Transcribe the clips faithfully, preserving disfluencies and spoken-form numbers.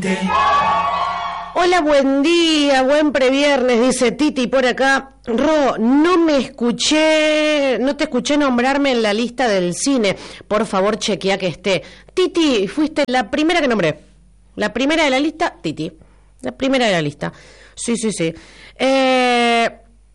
veinte. Hola, buen día, buen previernes, dice Titi por acá. Ro, no me escuché, no te escuché nombrarme en la lista del cine. Por favor, chequea que esté. Titi, fuiste la primera que nombré. La primera de la lista, Titi. La primera de la lista. Sí, sí, sí. Eh...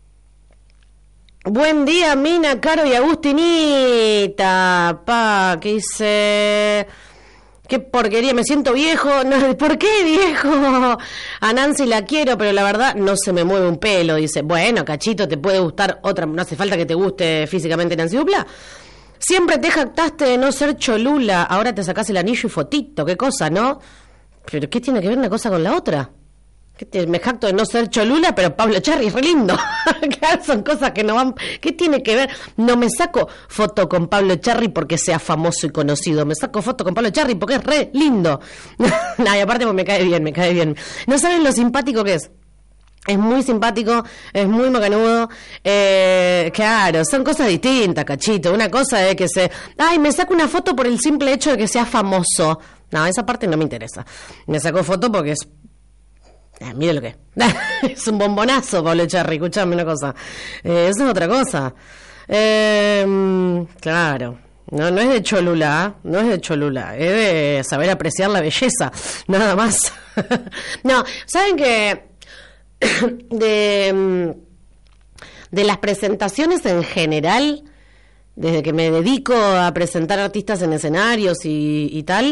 Buen día, Mina, Caro y Agustinita. Pa, ¿qué dice? Qué porquería, me siento viejo. No, ¿por qué viejo? A Nancy la quiero, pero la verdad no se me mueve un pelo. Dice, bueno, cachito, te puede gustar otra. No hace falta que te guste físicamente Nancy Dupla. Siempre te jactaste de no ser cholula. Ahora te sacás el anillo y fotito. Qué cosa, ¿no? Pero ¿qué tiene que ver una cosa con la otra? Me jacto de no ser cholula, pero Pablo Echarri es re lindo. Son cosas que no van... ¿Qué tiene que ver? No me saco foto con Pablo Echarri porque sea famoso y conocido. Me saco foto con Pablo Echarri porque es re lindo. Nah, y aparte pues me cae bien, me cae bien. No saben lo simpático que es. Es muy simpático, es muy macanudo. Eh, claro, son cosas distintas, cachito. Una cosa es que se... Ay, me saco una foto por el simple hecho de que sea famoso. No, esa parte no me interesa. Me saco foto porque es... Ah, mire lo que es un bombonazo, Pablo Echarri, escuchame una cosa. Eh, eso es otra cosa. Eh, claro, no, no es de cholula, no es de cholula, es de saber apreciar la belleza, nada más. No, ¿saben qué? De, de las presentaciones en general, desde que me dedico a presentar artistas en escenarios y, y tal,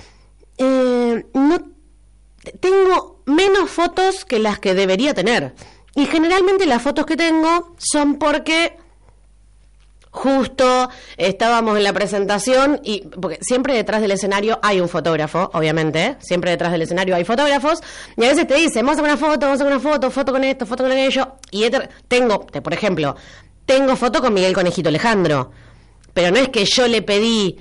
eh, no tengo menos fotos que las que debería tener. Y generalmente las fotos que tengo son porque justo estábamos en la presentación y porque siempre detrás del escenario hay un fotógrafo, obviamente, ¿eh? Siempre detrás del escenario hay fotógrafos y a veces te dicen, vamos a sacar una foto, vamos a sacar una foto, foto con esto, foto con aquello. Y eter- tengo, por ejemplo, tengo foto con Miguel Conejito Alejandro, pero no es que yo le pedí...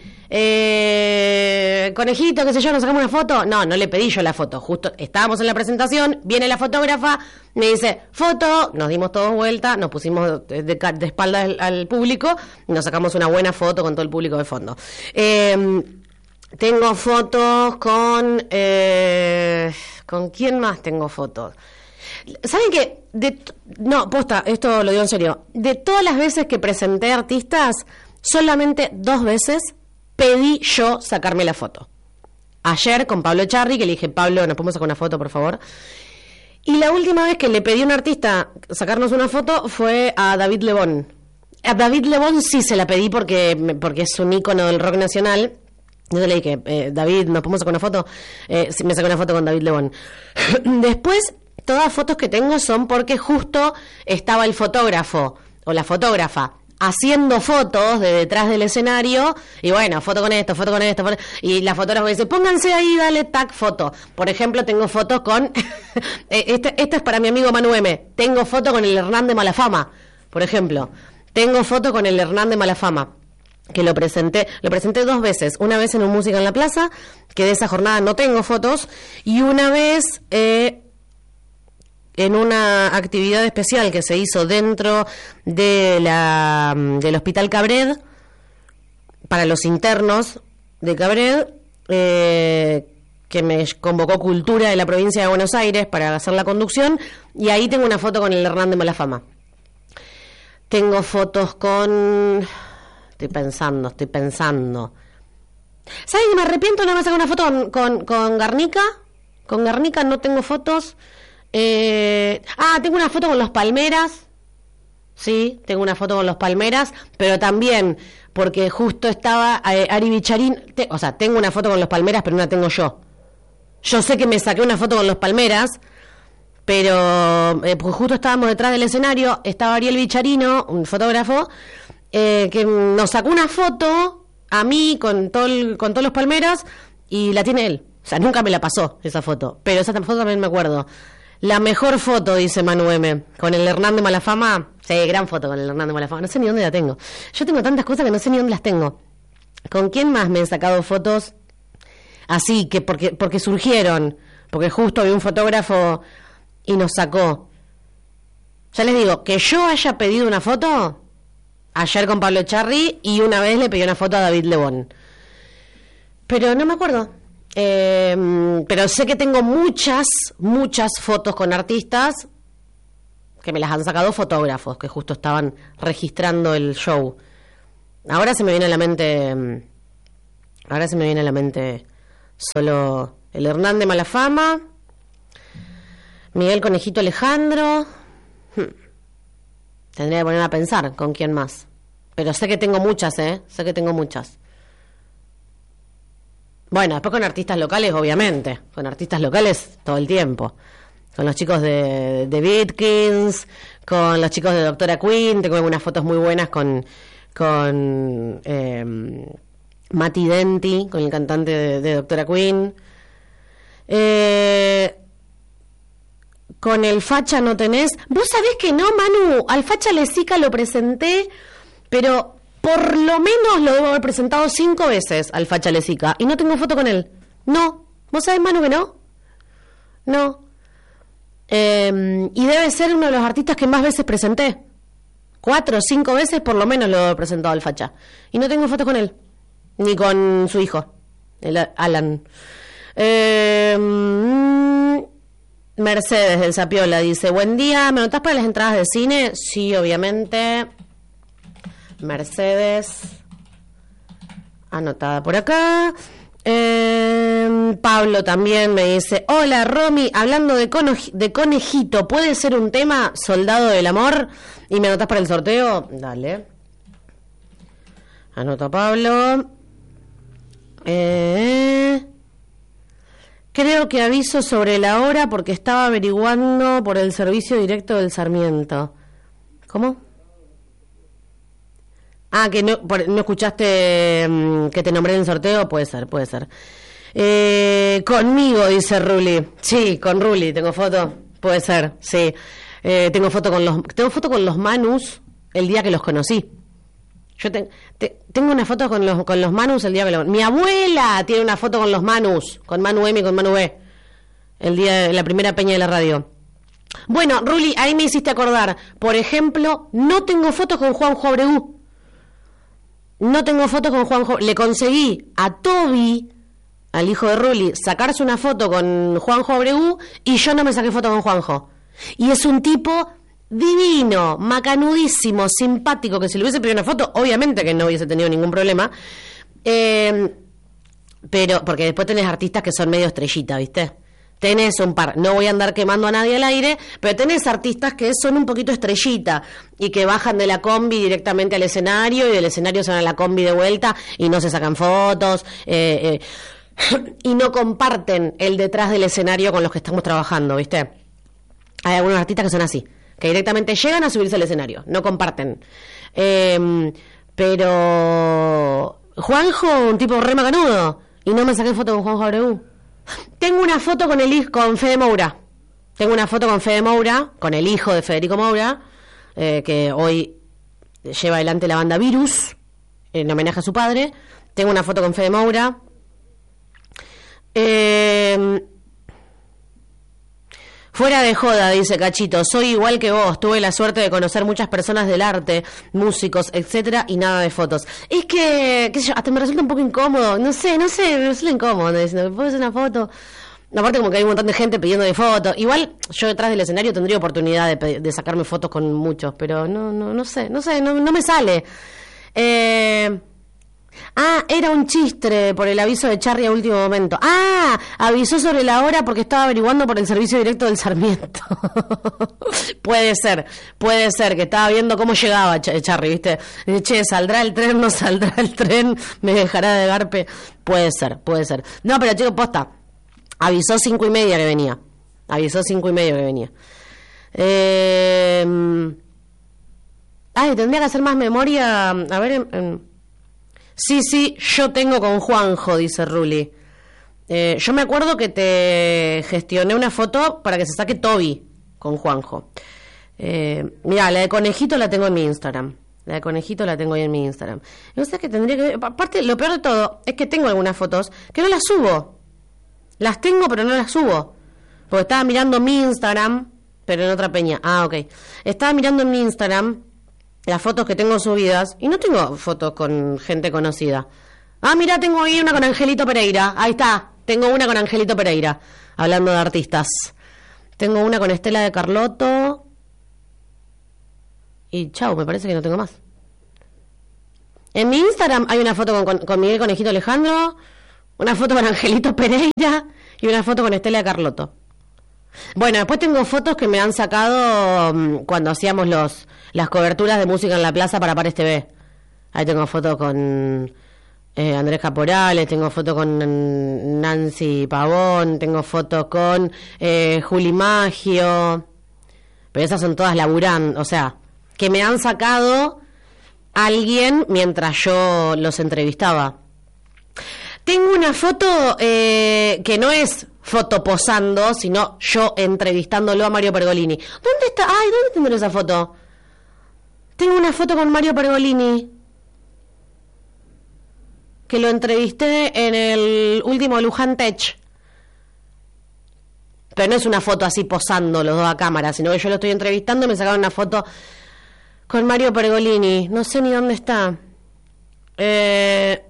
Eh, conejito, qué sé yo, nos sacamos una foto. No, no le pedí yo la foto. Justo estábamos en la presentación, viene la fotógrafa, me dice, foto, nos dimos todos vuelta, nos pusimos de, de, de espaldas al, al público y nos sacamos una buena foto con todo el público de fondo. Eh, tengo fotos con... Eh, ¿Con quién más tengo fotos? ¿Saben qué? De, no, posta, esto lo digo en serio. De todas las veces que presenté artistas, solamente dos veces pedí yo sacarme la foto. Ayer con Pablo Echarri, que le dije, Pablo, ¿nos podemos sacar una foto, por favor? Y la última vez que le pedí a un artista sacarnos una foto fue a David Lebón. A David Lebón sí se la pedí porque, porque es un ícono del rock nacional. Yo le dije, eh, David, ¿nos podemos sacar una foto? Eh, sí, me saqué una foto con David Lebón. Después, todas las fotos que tengo son porque justo estaba el fotógrafo o la fotógrafa haciendo fotos de detrás del escenario, y bueno, foto con esto, foto con esto, foto, y la fotógrafa dice, pónganse ahí, dale, tac, foto. Por ejemplo, tengo fotos con, este, esto es para mi amigo Manu M, tengo foto con el Hernán de Malafama, por ejemplo, tengo foto con el Hernán de Malafama, que lo presenté, lo presenté dos veces, una vez en un Música en la Plaza, que de esa jornada no tengo fotos, y una vez... Eh, en una actividad especial que se hizo dentro de la del Hospital Cabred, para los internos de Cabred, eh, que me convocó Cultura de la provincia de Buenos Aires para hacer la conducción, y ahí tengo una foto con el Hernán de Malafama. Tengo fotos con... Estoy pensando, estoy pensando. ¿Sabes que me arrepiento? No me saco una foto con, con, con Garnica. Con Garnica no tengo fotos... Eh, ah, tengo una foto con los Palmeras. Sí, tengo una foto con los Palmeras, pero también porque justo estaba eh, Ari Bicharín. Te, o sea, tengo una foto con los Palmeras, pero no la tengo yo. Yo sé que me saqué una foto con los Palmeras, pero eh, pues justo estábamos detrás del escenario. Estaba Ariel Bicharino, un fotógrafo, eh, que nos sacó una foto a mí con, todo el, con todos los Palmeras y la tiene él. O sea, nunca me la pasó esa foto, pero esa foto también me acuerdo. La mejor foto, dice Manu M, con el Hernán de Malafama. Sí, gran foto con el Hernán de Malafama. No sé ni dónde la tengo. Yo tengo tantas cosas que no sé ni dónde las tengo. ¿Con quién más me he sacado fotos? Así, que porque, porque surgieron. Porque justo había un fotógrafo y nos sacó. Ya les digo, que yo haya pedido una foto, ayer con Pablo Echarri, y una vez le pedí una foto a David Lebón. Pero no me acuerdo. Eh, pero sé que tengo muchas, muchas fotos con artistas que me las han sacado fotógrafos que justo estaban registrando el show. Ahora se me viene a la mente, ahora se me viene a la mente solo el Hernán de Malafama, Miguel Conejito Alejandro. Hmm. Tendría que poner a pensar con quién más. Pero sé que tengo muchas, ¿eh? Sé que tengo muchas. Bueno, después con artistas locales, obviamente. Con artistas locales todo el tiempo. Con los chicos de, de Bitkins, con los chicos de Doctora Queen. Tengo algunas fotos muy buenas con, con eh, Mati Denti, con el cantante de, de Doctora Queen. Eh... Con el Facha no tenés. Vos sabés que no, Manu. Al Facha Lezica lo presenté, pero por lo menos lo debo haber presentado cinco veces al Facha Lezica. Y no tengo foto con él. No. ¿Vos sabés, Manu, que no? No. Eh, y debe ser uno de los artistas que más veces presenté. Cuatro o cinco veces por lo menos lo he presentado al Facha. Y no tengo foto con él. Ni con su hijo, el Alan. Eh... Mercedes del Zapiola dice, buen día, ¿me anotás para las entradas de cine? Sí, obviamente. Mercedes, anotada por acá. Eh, Pablo también me dice, hola Romy, hablando de, cono- de conejito, ¿puede ser un tema Soldado del Amor? ¿Y me anotás para el sorteo? Dale. Anota Pablo. Eh... Creo que aviso sobre la hora porque estaba averiguando por el servicio directo del Sarmiento. ¿Cómo? Ah, que no, por, no escuchaste um, que te nombré en sorteo. Puede ser, puede ser. Eh, conmigo, dice Ruli. Sí, con Ruli, tengo foto. Puede ser, sí. Eh, tengo foto con los, tengo foto con los Manus el día que los conocí. Yo te, te, tengo una foto con los con los Manus el día que lo... Mi abuela tiene una foto con los Manus, con Manu M y con Manu B, el día de la primera peña de la radio. Bueno, Ruli, ahí me hiciste acordar. Por ejemplo, no tengo fotos con Juanjo Abreu. No tengo fotos con Juanjo. Le conseguí a Toby, al hijo de Ruli, sacarse una foto con Juanjo Abreu y yo no me saqué foto con Juanjo. Y es un tipo... divino, macanudísimo, simpático, que si le hubiese pedido una foto, obviamente que no hubiese tenido ningún problema. Eh, pero, porque después tenés artistas que son medio estrellita, ¿viste? Tenés un par, no voy a andar quemando a nadie al aire, pero tenés artistas que son un poquito estrellita y que bajan de la combi directamente al escenario y del escenario se van a la combi de vuelta y no se sacan fotos, eh, eh, y no comparten el detrás del escenario con los que estamos trabajando, ¿viste? Hay algunos artistas que son así, que directamente llegan a subirse al escenario, no comparten. Eh, pero Juanjo, un tipo re macanudo, y no me saqué foto con Juanjo Abreu. Tengo una foto con el hijo, con Fede Moura. Tengo una foto con Fede Moura, con el hijo de Federico Moura, eh, que hoy lleva adelante la banda Virus, en homenaje a su padre. Tengo una foto con Fede Moura. Eh... Fuera de joda, dice Cachito, soy igual que vos, tuve la suerte de conocer muchas personas del arte, músicos, etcétera, y nada de fotos. Es que, qué sé yo, hasta me resulta un poco incómodo, no sé, no sé, me resulta incómodo, diciendo, ¿me puedo hacer una foto? Aparte como que hay un montón de gente pidiendo de fotos, igual yo detrás del escenario tendría oportunidad de, de sacarme fotos con muchos, pero no, no, no sé, no sé, no, no me sale. Eh... Ah, era un chiste por el aviso de Charry a último momento. Ah, avisó sobre la hora porque estaba averiguando por el servicio directo del Sarmiento. Puede ser, puede ser, que estaba viendo cómo llegaba Ch- Charry, ¿viste? Dice, che, ¿saldrá el tren? ¿No saldrá el tren? ¿Me dejará de garpe? Puede ser, puede ser. No, pero chico, posta, avisó cinco y media que venía. Avisó cinco y media que venía. Eh... Ay, tendría que hacer más memoria. A ver, en... en... Sí, sí, yo tengo con Juanjo, dice Ruli. Eh, yo me acuerdo que te gestioné una foto para que se saque Toby con Juanjo. Eh, mirá, la de Conejito la tengo en mi Instagram. La de Conejito la tengo ahí en mi Instagram. No sé qué tendría que... Aparte, lo peor de todo es que tengo algunas fotos que no las subo. Las tengo, pero no las subo. Porque estaba mirando mi Instagram, pero en otra peña. Ah, ok. Estaba mirando en mi Instagram las fotos que tengo subidas y no tengo fotos con gente conocida. Ah, mira, tengo ahí una con Angelito Pereira. Ahí está. Tengo una con Angelito Pereira, hablando de artistas. Tengo una con Estela de Carlotto. Y chau, me parece que no tengo más. En mi Instagram hay una foto con, con, con Miguel Conejito Alejandro, una foto con Angelito Pereira y una foto con Estela de Carlotto. Bueno, después tengo fotos que me han sacado um, cuando hacíamos los las coberturas de música en la plaza para Pares T V. Ahí tengo fotos con eh, Andrés Caporales, tengo fotos con Nancy Pavón, tengo fotos con eh, Juli Maggio. Pero esas son todas laburando, o sea, que me han sacado alguien mientras yo los entrevistaba. Tengo una foto eh, que no es foto posando, sino yo entrevistándolo a Mario Pergolini. ¿Dónde está? Ay, ¿dónde tendré esa foto? Tengo una foto con Mario Pergolini, que lo entrevisté en el último Luján Tech. Pero no es una foto así posando los dos a cámara, sino que yo lo estoy entrevistando y me sacaron una foto con Mario Pergolini. No sé ni dónde está. Eh...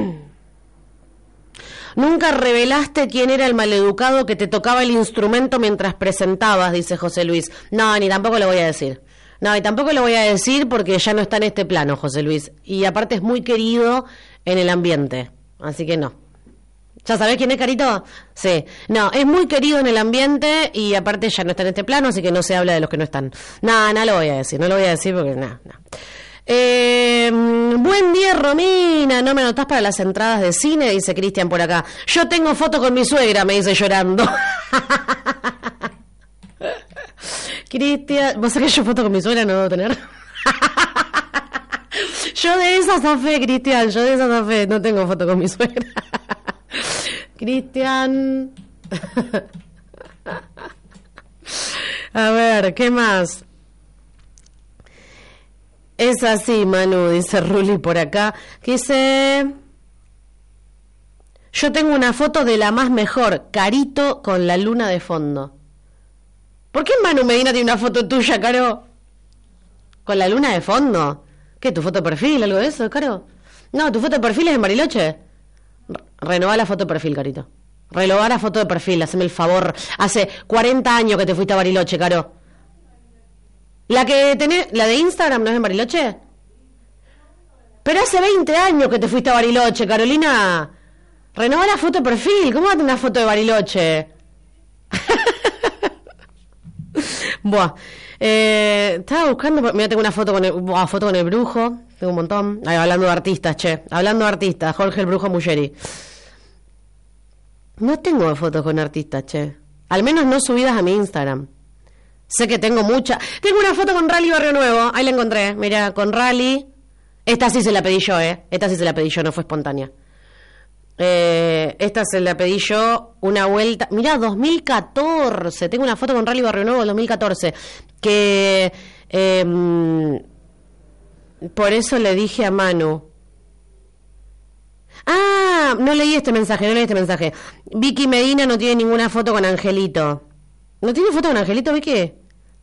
Nunca revelaste quién era el maleducado que te tocaba el instrumento mientras presentabas, dice José Luis. No, ni tampoco lo voy a decir. No, y tampoco lo voy a decir porque ya no está en este plano, José Luis. Y aparte es muy querido en el ambiente. Así que no. ¿Ya sabés quién es, Carito? Sí. No, es muy querido en el ambiente y aparte ya no está en este plano, así que no se habla de los que no están. No, no lo voy a decir. No lo voy a decir porque no, no. Eh, buen día, Romina. ¿No me anotás para las entradas de cine? Dice Cristian por acá. Yo tengo foto con mi suegra, me dice llorando. Cristian, ¿vos sabés que yo foto con mi suegra no debo tener? Yo de esa zafé, Cristian. Yo de esa zafé. No tengo foto con mi suegra. Cristian. A ver, ¿qué más? Es así, Manu, dice Ruli por acá, que dice... Yo tengo una foto de la más mejor, Carito con la luna de fondo. ¿Por qué Manu Medina tiene una foto tuya, Caro? ¿Con la luna de fondo? ¿Qué, tu foto de perfil, algo de eso, Caro? No, tu foto de perfil es en Bariloche. Re- Renová la foto de perfil, Carito. Renová la foto de perfil, haceme el favor. Hace cuarenta años que te fuiste a Bariloche, Caro. La que tenés, la de Instagram, ¿no es en Bariloche? Pero hace veinte años que te fuiste a Bariloche, Carolina. Renová la foto de perfil. ¿Cómo va a tener una foto de Bariloche? Buah. Eh, estaba buscando... Mira, tengo una foto con el... Buah, foto con el Brujo. Tengo un montón. Ay, hablando de artistas, che. Hablando de artistas. Jorge el Brujo Muggeri. No tengo fotos con artistas, che. Al menos no subidas a mi Instagram. Sé que tengo mucha. Tengo una foto con Rally Barrio Nuevo. Ahí la encontré. Mira, con Rally. Esta sí se la pedí yo, ¿eh? Esta sí se la pedí yo, no fue espontánea. Eh, esta se la pedí yo una vuelta. Mira, dos mil catorce. Tengo una foto con Rally Barrio Nuevo del dos mil catorce. Que. Eh, por eso le dije a Manu. Ah, no leí este mensaje, no leí este mensaje. Vicky Medina no tiene ninguna foto con Angelito. ¿No tiene foto con Angelito, Vicky?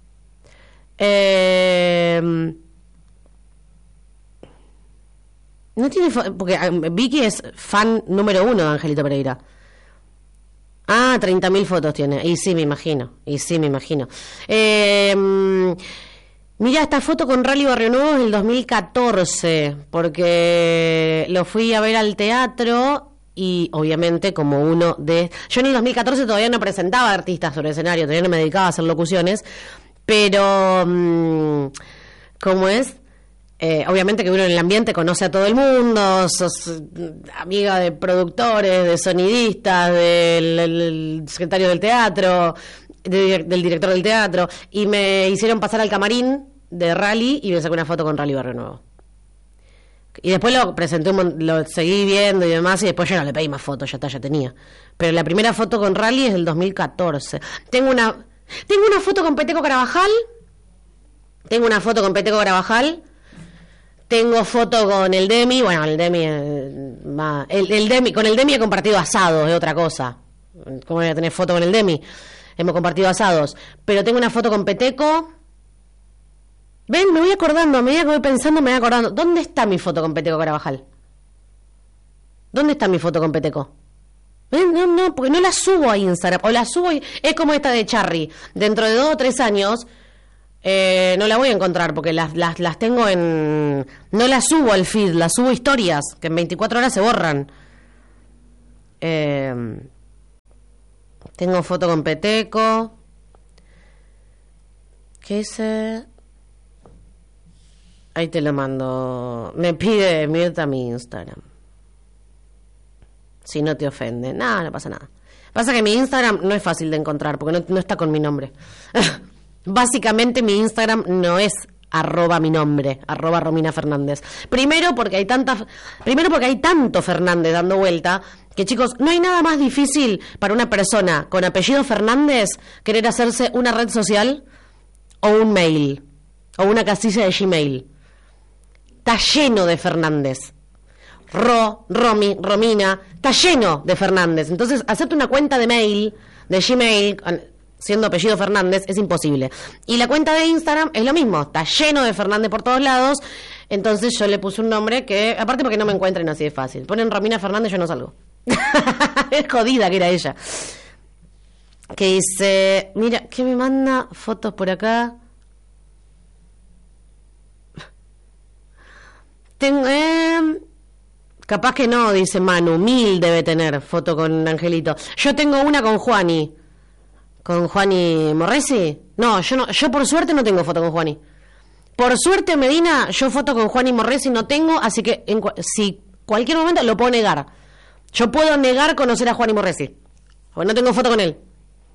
Eh, no tiene foto, porque Vicky es fan número uno de Angelito Pereira. Ah, treinta mil fotos tiene. Y sí, me imagino. Y sí, me imagino. Eh, mira, esta foto con Rally Barrio Nuevo es del dos mil catorce, porque lo fui a ver al teatro y obviamente como uno de... Yo en el dos mil catorce todavía no presentaba artistas sobre el escenario, todavía no me dedicaba a hacer locuciones, pero... Mmm, ¿cómo es? Eh, obviamente que uno en el ambiente conoce a todo el mundo, sos amiga de productores, de sonidistas, del, del secretario del teatro, de, del director del teatro, y me hicieron pasar al camarín de Rally y me saqué una foto con Rally Barrio Nuevo. Y después lo presenté, lo seguí viendo y demás, y después ya no le pedí más fotos, ya está, ya tenía. Pero la primera foto con Rally es del dos mil catorce. Tengo una, tengo una foto con Peteco Carabajal, tengo una foto con Peteco Carabajal, tengo foto con el Demi, bueno, el Demi, el, el, el Demi, con el Demi he compartido asados, es otra cosa. ¿Cómo voy a tener foto con el Demi? Hemos compartido asados. Pero tengo una foto con Peteco. Ven, me voy acordando, a medida que voy pensando me voy acordando. ¿Dónde está mi foto con Peteco Carabajal? ¿Dónde está mi foto con Peteco? Eh, No, no, porque no la subo a Instagram. O la subo y es como esta de Charry. Dentro de dos o tres años eh, no la voy a encontrar porque las, las, las tengo en... No las subo al feed, las subo historias, que en veinticuatro horas se borran. Eh, tengo foto con Peteco. ¿Qué hice? Ahí te lo mando. Me pide Mirta mi Instagram. Si no te ofende. Nada, no pasa nada. Pasa que mi Instagram no es fácil de encontrar porque no, no está con mi nombre. Básicamente mi Instagram no es arroba mi nombre, arroba Romina Fernández. Primero porque hay tanta, primero porque hay tanto Fernández dando vuelta que, chicos, no hay nada más difícil para una persona con apellido Fernández querer hacerse una red social o un mail o una casilla de Gmail. Está lleno de Fernández. Ro, Romy, Romina, está lleno de Fernández. Entonces, hacerte una cuenta de mail, de Gmail, siendo apellido Fernández, es imposible. Y la cuenta de Instagram es lo mismo, está lleno de Fernández por todos lados. Entonces yo le puse un nombre que, aparte porque no me encuentren así de fácil. Ponen Romina Fernández, yo no salgo. Es jodida que era ella. Que dice, mira, ¿qué me manda? Fotos por acá. Tengo, eh... Capaz que no, dice Manu. Mil debe tener foto con Angelito. Yo tengo una con Juani. ¿Con Juani Morresi? No, yo no, yo por suerte no tengo foto con Juani. Por suerte, Medina, yo foto con Juani Morresi no tengo, así que en, si cualquier momento lo puedo negar. Yo puedo negar conocer a Juani Morresi. Porque no tengo foto con él.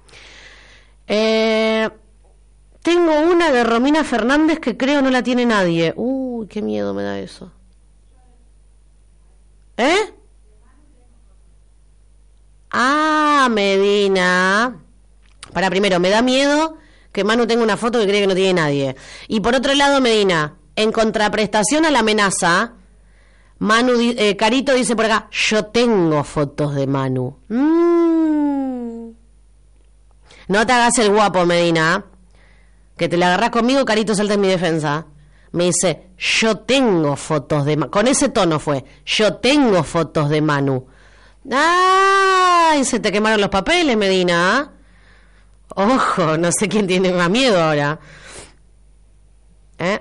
Eh, tengo una de Romina Fernández que creo no la tiene nadie. Uy, qué miedo me da eso. ¿Eh? Ah, Medina. Para primero, me da miedo que Manu tenga una foto que cree que no tiene nadie. Y por otro lado, Medina, en contraprestación a la amenaza, Manu, eh, Carito dice por acá, yo tengo fotos de Manu. Mm. No te hagas el guapo, Medina. Que te la agarrás conmigo, Carito salta en mi defensa. Me dice, yo tengo fotos de Manu. Con ese tono fue, yo tengo fotos de Manu. ¡Ay! Se te quemaron los papeles, Medina. Ojo, no sé quién tiene más miedo ahora. ¿Eh?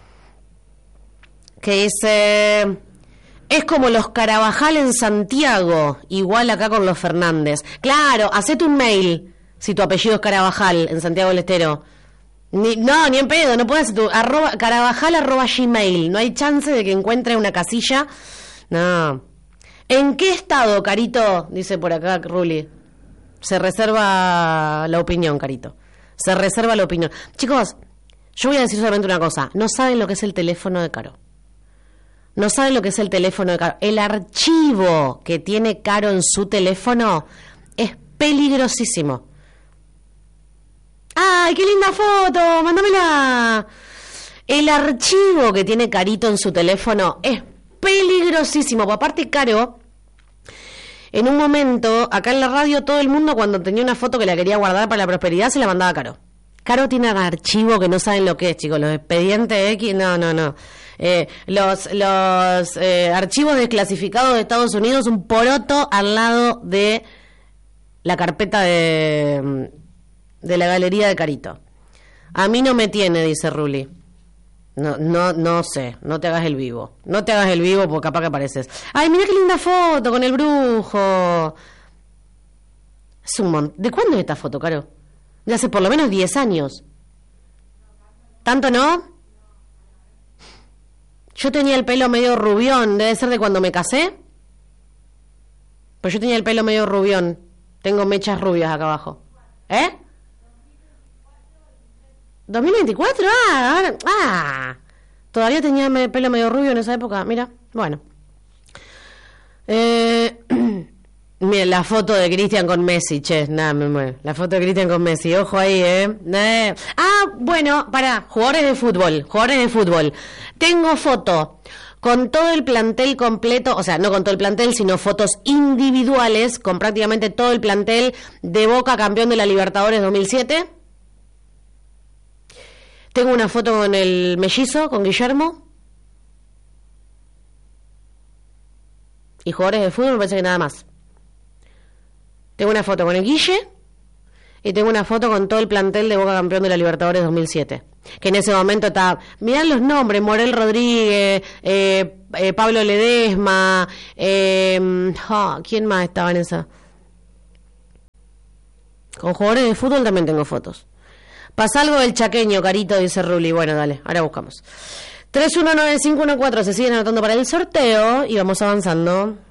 Que dice, es como los Carabajal en Santiago, igual acá con los Fernández. Claro, hacete un mail, si tu apellido es Carabajal en Santiago del Estero. Ni, no, ni en pedo, no puedes tu arroba, carabajal arroba gmail, no hay chance de que encuentre una casilla. No. ¿En qué estado, Carito? Dice por acá Ruli. Se reserva la opinión, Carito. Se reserva la opinión. Chicos, yo voy a decir solamente una cosa. No saben lo que es el teléfono de Caro. No saben lo que es el teléfono de Caro. El archivo que tiene Caro en su teléfono es peligrosísimo. ¡Ay, qué linda foto! ¡Mándamela! El archivo que tiene Carito en su teléfono es peligrosísimo. Aparte, Caro, en un momento, acá en la radio, todo el mundo cuando tenía una foto que la quería guardar para la prosperidad, se la mandaba a Caro. Caro tiene un archivo que no saben lo que es, chicos. Los expedientes X, no, no, no. Eh, los los eh, archivos desclasificados de Estados Unidos, un poroto al lado de la carpeta de... de la galería de Carito. A mí no me tiene, dice Ruli. No, no, no sé, no te hagas el vivo. No te hagas el vivo porque capaz que apareces. Ay, mira qué linda foto con el brujo. Es un montón. ¿De cuándo es esta foto, Caro? De hace por lo menos diez años. ¿Tanto no? Yo tenía el pelo medio rubión. Debe ser de cuando me casé. Pues yo tenía el pelo medio rubión. Tengo mechas rubias acá abajo. ¿Eh? ¿dos mil veinticuatro? Ah, ahora, ah, todavía tenía el pelo medio rubio en esa época. Mira, bueno. Eh, mira, la foto de Cristian con Messi, che, nada, me muero. La foto de Cristian con Messi, ojo ahí, eh. eh. Ah, bueno, pará, jugadores de fútbol, jugadores de fútbol. Tengo foto con todo el plantel completo, o sea, no con todo el plantel, sino fotos individuales con prácticamente todo el plantel de Boca, campeón de la Libertadores dos mil siete. Tengo una foto con el mellizo, con Guillermo. Y jugadores de fútbol me parece que nada más. Tengo una foto con el Guille y tengo una foto con todo el plantel de Boca campeón de la Libertadores dos mil siete. Que en ese momento está, mirá los nombres, Morel Rodríguez, eh, eh, Pablo Ledesma, eh, oh, ¿quién más estaba en esa? Con jugadores de fútbol también tengo fotos. Pasa algo del chaqueño, Carito, dice Ruli. Bueno, dale, ahora buscamos. tres uno nueve cinco uno cuatro, se siguen anotando para el sorteo y vamos avanzando.